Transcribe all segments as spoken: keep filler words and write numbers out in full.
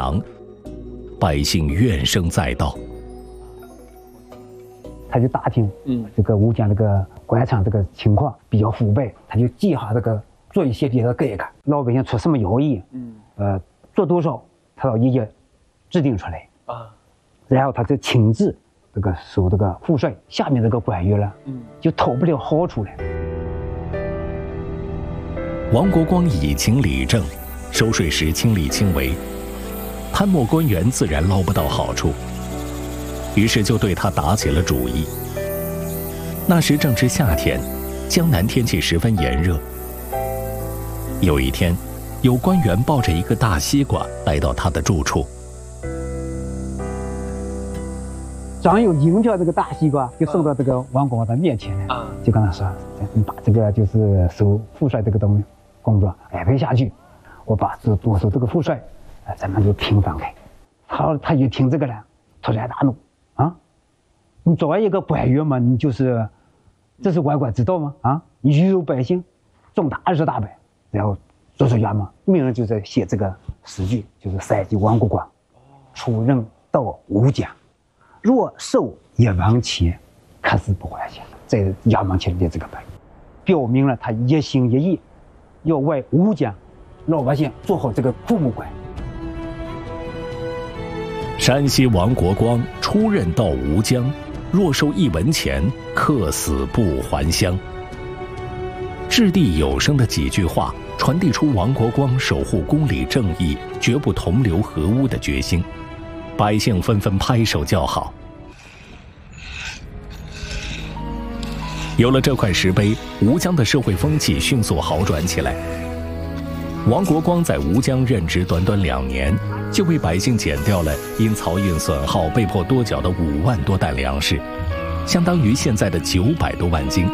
堂，百姓怨声载道。 他就打听，嗯，这个吴江这个官场这个情况比较腐败，他就记下这个做一些别的改革，老百姓出什么徭役，嗯，呃，做多少，他要一一制定出来啊，然后他就亲自这个收这个赋税，下面这个官员了，嗯，就讨不了好处了。 王国光以情理政，收税时亲力亲为，贪墨官员自然捞不到好处。于是就对他打起了主意。那时正值夏天，江南天气十分炎热。有一天，有官员抱着一个大西瓜来到他的住处。 张有迎着这个大西瓜就送到这个王国光的面前了，啊，就跟他说：“你把这个就是收赋税这个东西工作安排下去，我把这多收这个赋税，咱们就平分开。”他他一听这个了，突然大怒。啊，你作为一个官员嘛，你就是，这是万官之道吗？啊，你愚辱百姓，重大事大败，然后做出衙门，命人就在写这个诗句，就是三级王国光，出任到吴江，若受一文钱，可是不还钱，在衙门前列这个本，表明了他一心一意，要为吴江老百姓做好这个父母官。 山西王国光出任到吴江，若收一文钱，客死不还乡。掷地有声的几句话，传递出王国光守护公理正义、绝不同流合污的决心。百姓纷纷拍手叫好。有了这块石碑，吴江的社会风气迅速好转起来。王国光在吴江任职短短两年，就为百姓减掉了因漕运损耗被迫多缴的五万多担粮食，相当于现在的九百多万斤。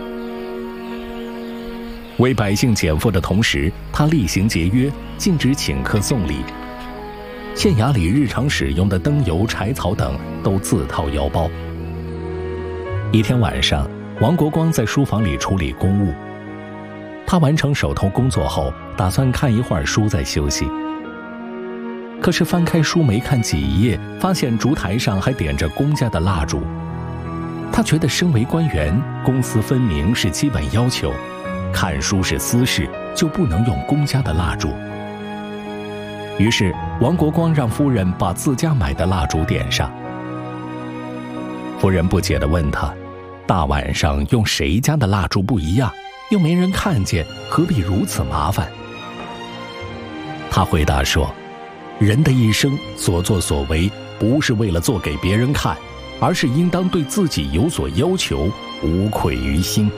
为百姓减负的同时，他厉行节约，禁止请客送礼。县衙里日常使用的灯油、柴草等都自掏腰包。一天晚上，王国光在书房里处理公务。他完成手头工作后，打算看一会儿书再休息。可是翻开书没看几页，发现烛台上还点着公家的蜡烛。他觉得身为官员，公私分明是基本要求，看书是私事，就不能用公家的蜡烛。于是王国光让夫人把自家买的蜡烛点上。夫人不解地问他，大晚上用谁家的蜡烛不一样，又没人看见，何必如此麻烦？他回答说，人的一生所作所为，不是为了做给别人看，而是应当对自己有所要求，无愧于心。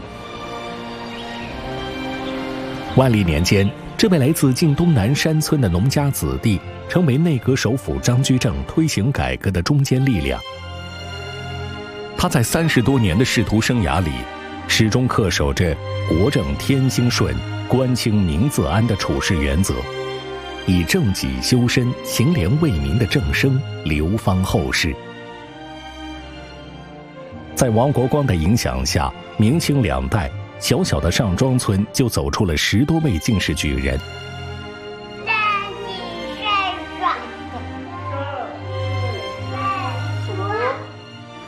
万历年间，这位来自晋东南山村的农家子弟，成为内阁首辅张居正推行改革的中坚力量。他在三十多年的仕途生涯里，始终恪守着国正天兴顺、官清民自安的处事原则，以正己修身、行廉为民的正声流芳后世。在王国光的影响下，明清两代，小小的上庄村就走出了十多位进士举人，